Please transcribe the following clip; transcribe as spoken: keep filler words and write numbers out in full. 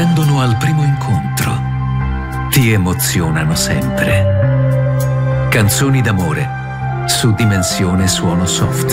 sorprendono al primo incontro, ti emozionano sempre. Canzoni d'amore su Dimensione Suono Soft.